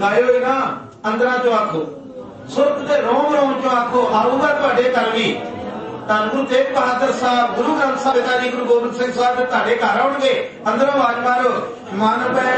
गायो ही ना अंदर चो आखो सुरत के रोम रोम चो आखो आऊगा तुहाडे घर भी धन गुरु तेग बहादुर साहब गुरु ग्रंथ साहिब पिता जी गुरु गोबिंद सिंह साहब तुहाडे घर आउणगे अंदरों आवाज मारो मन पै